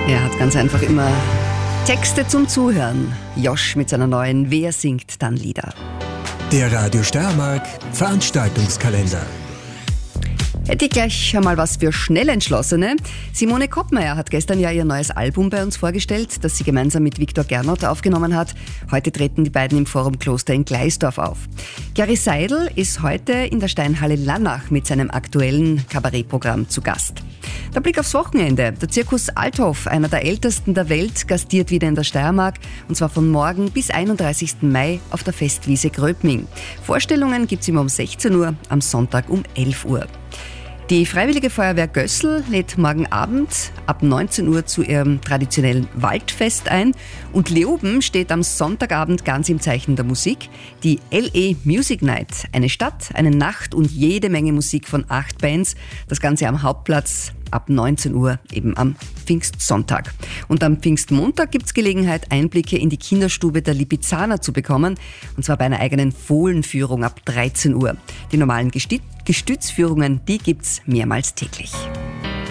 Er hat ganz einfach immer Texte zum Zuhören. Josh mit seiner neuen Wer singt dann Lieder? Der Radio Steiermark Veranstaltungskalender. Hätte ich gleich einmal was für Schnellentschlossene. Simone Koppmeier hat gestern ja ihr neues Album bei uns vorgestellt, das sie gemeinsam mit Viktor Gernot aufgenommen hat. Heute treten die beiden im Forum Kloster in Gleisdorf auf. Gary Seidel ist heute in der Steinhalle Lannach mit seinem aktuellen Kabarettprogramm zu Gast. Der Blick aufs Wochenende. Der Zirkus Althoff, einer der ältesten der Welt, gastiert wieder in der Steiermark, und zwar von morgen bis 31. Mai auf der Festwiese Gröbming. Vorstellungen gibt es immer um 16 Uhr, am Sonntag um 11 Uhr. Die Freiwillige Feuerwehr Gößl lädt morgen Abend ab 19 Uhr zu ihrem traditionellen Waldfest ein, und Leoben steht am Sonntagabend ganz im Zeichen der Musik. Die LE Music Night, eine Stadt, eine Nacht und jede Menge Musik von 8 Bands. Das Ganze am Hauptplatz ab 19 Uhr, eben am Pfingstsonntag. Und am Pfingstmontag gibt es Gelegenheit, Einblicke in die Kinderstube der Lipizzaner zu bekommen, und zwar bei einer eigenen Fohlenführung ab 13 Uhr. Die normalen Gestützführungen, die gibt's mehrmals täglich.